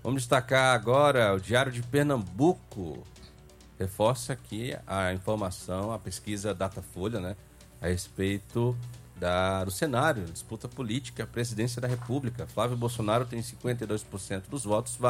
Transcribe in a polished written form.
Vamos destacar agora o Diário de Pernambuco. Reforça aqui a informação, a pesquisa Datafolha, né? A respeito do cenário, disputa política, presidência da República. Flávio Bolsonaro tem 52% dos votos